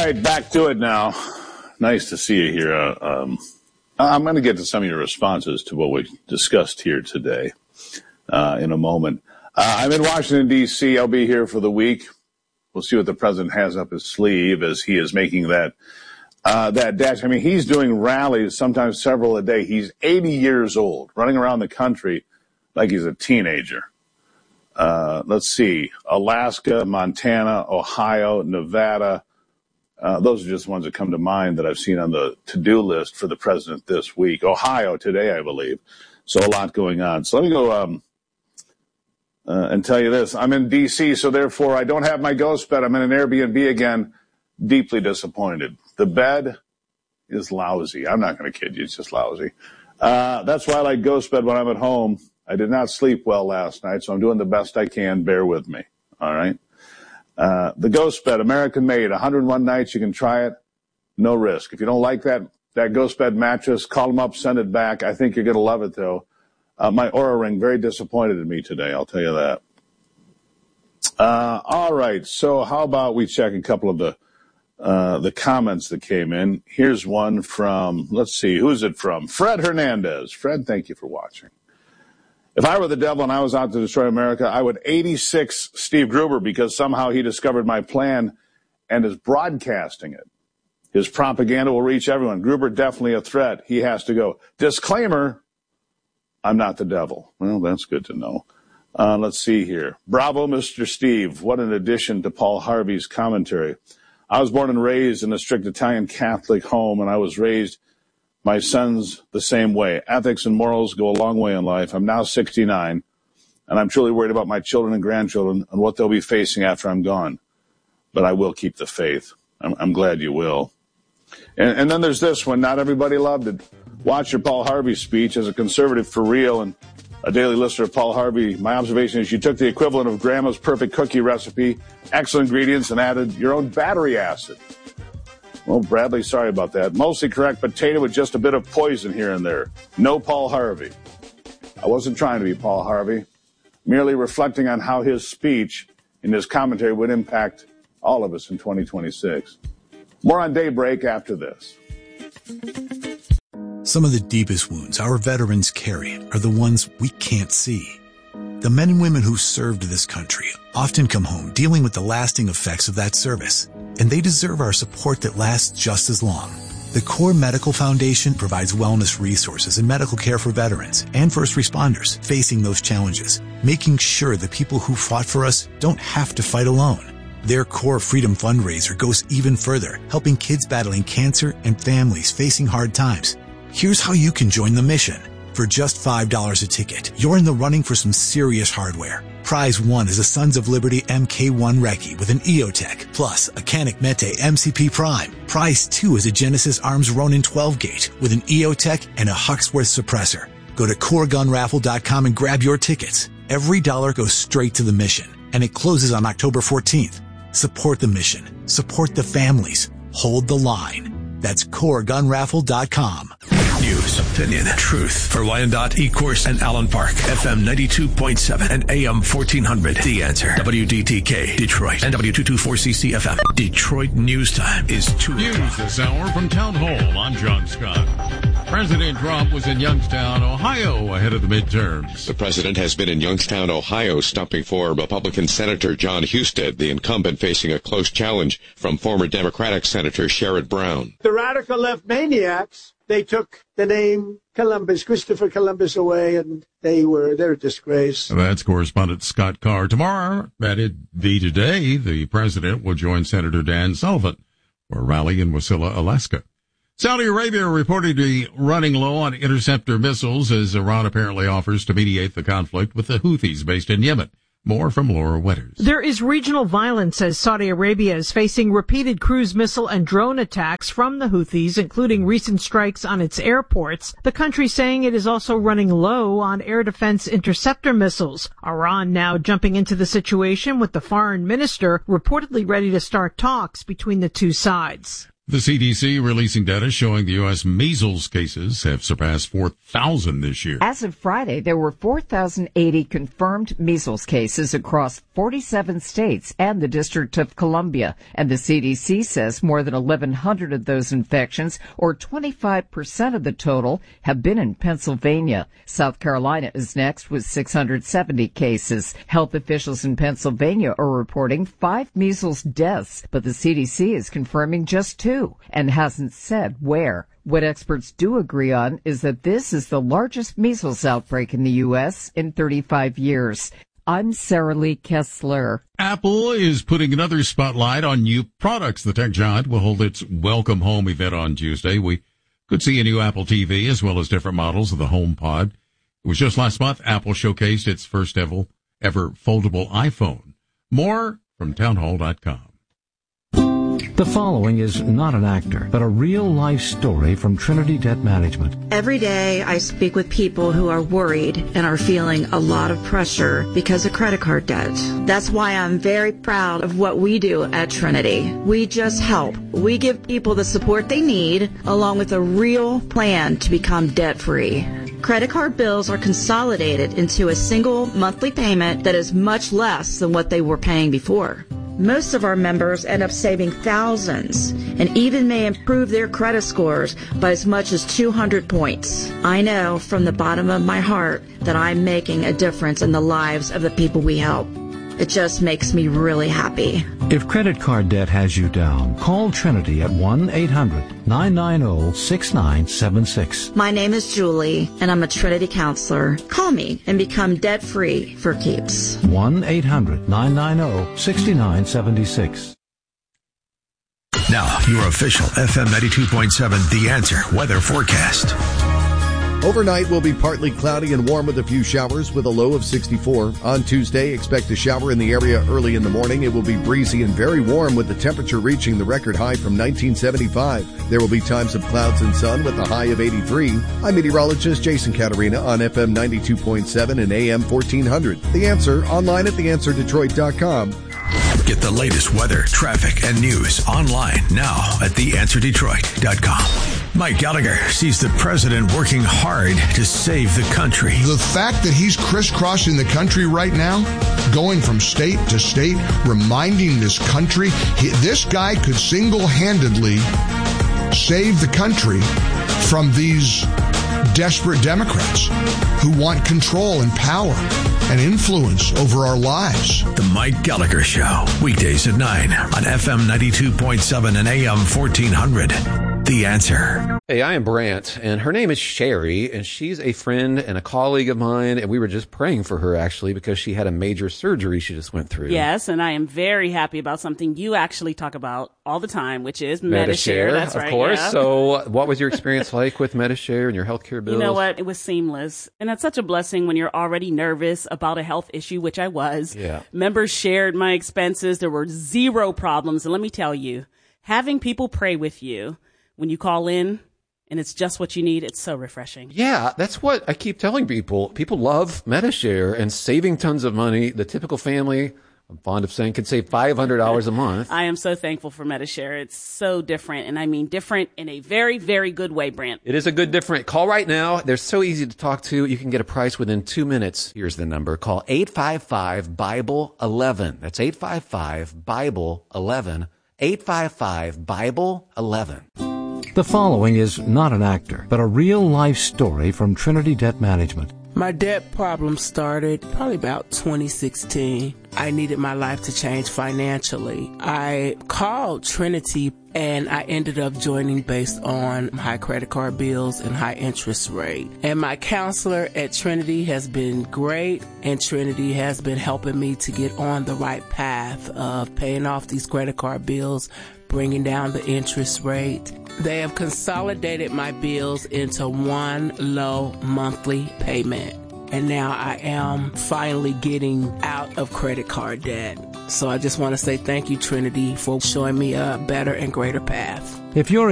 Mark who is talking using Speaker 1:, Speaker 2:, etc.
Speaker 1: right, back to it now. Nice to see you here. I'm going to get to some of your responses to what we discussed here today in a moment. I'm in Washington, D.C. I'll be here for the week. We'll see what the president has up his sleeve as he is making that dash. I mean, he's doing rallies, sometimes several a day. He's 80 years old, running around the country like he's a teenager. Let's see, Alaska, Montana, Ohio, Nevada. Those are just ones that come to mind that I've seen on the to-do list for the president this week. Ohio today, I believe. So a lot going on. So let me go and tell you this. I'm in D.C., so therefore I don't have my ghost bed. I'm in an Airbnb again. Deeply disappointed. The bed is lousy. I'm not going to kid you. It's just lousy. That's why I like ghost bed when I'm at home. I did not sleep well last night, so I'm doing the best I can. Bear with me. All right. The ghost bed, American made, 101 nights. You can try it. No risk. If you don't like that ghost bed mattress, call them up, send it back. I think you're going to love it, though. My Oura Ring, very disappointed in me today. I'll tell you that. All right. So how about we check a couple of the comments that came in. Here's one from, let's see, who's it from? Fred Hernandez. Fred, thank you for watching. If I were the devil and I was out to destroy America, I would 86 Steve Gruber because somehow he discovered my plan and is broadcasting it. His propaganda will reach everyone. Gruber definitely a threat. He has to go. Disclaimer, I'm not the devil. Well, that's good to know. Let's see here. Bravo, Mr. Steve. What an addition to Paul Harvey's commentary. I was born and raised in a strict Italian Catholic home, and I was raised my sons the same way. Ethics and morals go a long way in life. I'm now 69, and I'm truly worried about my children and grandchildren and what they'll be facing after I'm gone. But I will keep the faith. I'm glad you will. And then there's this one. Not everybody loved it. Watch your Paul Harvey speech. As a conservative for real and a daily listener of Paul Harvey, my observation is you took the equivalent of Grandma's perfect cookie recipe, excellent ingredients, and added your own battery acid. Well, Bradley, sorry about that. Mostly correct potato with just a bit of poison here and there. No Paul Harvey. I wasn't trying to be Paul Harvey, merely reflecting on how his speech in his commentary would impact all of us in 2026. More on Daybreak after this.
Speaker 2: Some of the deepest wounds our veterans carry are the ones we can't see. The men and women who served this country often come home dealing with the lasting effects of that service, and they deserve our support that lasts just as long. The Core Medical Foundation provides wellness resources and medical care for veterans and first responders facing those challenges, making sure the people who fought for us don't have to fight alone. Their Core Freedom fundraiser goes even further, helping kids battling cancer and families facing hard times. Here's how you can join the mission. For just $5 a ticket, you're in the running for some serious hardware. Prize 1 is a Sons of Liberty MK1 Recce with an EOTech, plus a Canik Mete MCP Prime. Prize 2 is a Genesis Arms Ronin 12-gauge with an EOTech and a Huxworth suppressor. Go to CoreGunRaffle.com and grab your tickets. Every dollar goes straight to the mission, and it closes on October 14th. Support the mission. Support the families. Hold the line. That's CoreGunRaffle.com.
Speaker 3: News, opinion, truth. For Wyandotte, Ecorse, and Allen Park. FM 92.7 and AM 1400. The Answer. WDTK, Detroit. And W224CC FM. Detroit News Time is 2 o'clock.
Speaker 4: News this hour from Town Hall. I'm John Scott. President Trump was in Youngstown, Ohio, ahead of the midterms.
Speaker 5: The president has been in Youngstown, Ohio, stumping for Republican Senator John Husted, the incumbent facing a close challenge from former Democratic Senator Sherrod Brown.
Speaker 6: The radical left maniacs, they took the name Columbus, Christopher Columbus, away, and they're a disgrace.
Speaker 4: That's correspondent Scott Carr. Tomorrow, that'd be today, the president will join Senator Dan Sullivan for a rally in Wasilla, Alaska. Saudi Arabia reportedly running low on interceptor missiles as Iran apparently offers to mediate the conflict with the Houthis based in Yemen. More from Laura Wetters.
Speaker 7: There is regional violence as Saudi Arabia is facing repeated cruise missile and drone attacks from the Houthis, including recent strikes on its airports. The country saying it is also running low on air defense interceptor missiles. Iran now jumping into the situation with the foreign minister reportedly ready to start talks between the two sides.
Speaker 4: The CDC releasing data showing the U.S. measles cases have surpassed 4,000 this year.
Speaker 8: As of Friday, there were 4,080 confirmed measles cases across 47 states and the District of Columbia. And the CDC says more than 1,100 of those infections, or 25% of the total, have been in Pennsylvania. South Carolina is next with 670 cases. Health officials in Pennsylvania are reporting 5 measles deaths, but the CDC is confirming just 2 and hasn't said where. What experts do agree on is that this is the largest measles outbreak in the U.S. in 35 years. I'm Sarah Lee Kessler.
Speaker 4: Apple is putting another spotlight on new products. The tech giant will hold its Welcome Home event on Tuesday. We could see a new Apple TV as well as different models of the HomePod. It was just last month Apple showcased its first ever foldable iPhone. More from townhall.com.
Speaker 9: The following is not an actor, but a real-life story from Trinity Debt Management.
Speaker 10: Every day I speak with people who are worried and are feeling a lot of pressure because of credit card debt. That's why I'm very proud of what we do at Trinity. We just help. We give people the support they need, along with a real plan to become debt-free. Credit card bills are consolidated into a single monthly payment that is much less than what they were paying before. Most of our members end up saving thousands and even may improve their credit scores by as much as 200 points. I know from the bottom of my heart that I'm making a difference in the lives of the people we help. It just makes me really happy.
Speaker 9: If credit card debt has you down, call Trinity at 1-800-990-6976.
Speaker 10: My name is Julie, and I'm a Trinity counselor. Call me and become debt-free for keeps.
Speaker 9: 1-800-990-6976.
Speaker 3: Now, your official FM 92.7 The Answer weather forecast.
Speaker 11: Overnight will be partly cloudy and warm with a few showers with a low of 64. On Tuesday, expect a shower in the area early in the morning. It will be breezy and very warm with the temperature reaching the record high from 1975. There will be times of clouds and sun with a high of 83. I'm meteorologist Jason Caterina on FM 92.7 and AM 1400. The Answer online at theanswerdetroit.com.
Speaker 3: Get the latest weather, traffic, and news online now at theanswerdetroit.com. Mike Gallagher sees the president working hard to save the country.
Speaker 12: The fact that he's crisscrossing the country right now, going from state to state, reminding this country, this guy could single-handedly save the country from these desperate Democrats who want control and power and influence over our lives.
Speaker 3: The Mike Gallagher Show, weekdays at 9 on FM 92.7 and AM 1400. The Answer.
Speaker 13: Hey, I am Brant, and her name is Sherry, and she's a friend and a colleague of mine, and we were just praying for her, actually, because she had a major surgery she just went through.
Speaker 14: Yes, and I am very happy about something you actually talk about all the time, which is Medi-Share. That's right,
Speaker 13: of course.
Speaker 14: Yeah.
Speaker 13: So what was your experience like with Medi-Share and your healthcare bills?
Speaker 14: You know what? It was seamless, and that's such a blessing when you're already nervous about a health issue, which I was.
Speaker 13: Yeah.
Speaker 14: Members shared my expenses. There were zero problems, and let me tell you, having people pray with you when you call in and it's just what you need, it's so refreshing.
Speaker 13: Yeah, that's what I keep telling people. People love Medi-Share and saving tons of money. The typical family, I'm fond of saying, can save $500 a month.
Speaker 14: I am so thankful for Medi-Share. It's so different, and I mean different in a very, very good way, Brant.
Speaker 13: It is a good different. Call right now. They're so easy to talk to. You can get a price within 2 minutes. Here's the number. Call 855-BIBLE-11. That's 855-BIBLE-11. 855-BIBLE-11.
Speaker 9: The following is not an actor, but a real-life story from Trinity Debt Management.
Speaker 15: My debt problem started probably about 2016. I needed my life to change financially. I called Trinity and I ended up joining based on high credit card bills and high interest rate. And my counselor at Trinity has been great, and Trinity has been helping me to get on the right path of paying off these credit card bills, bringing down the interest rate. They have consolidated my bills into one low monthly payment. And now I am finally getting out of credit card debt. So I just want to say thank you, Trinity, for showing me a better and greater path.
Speaker 9: If you're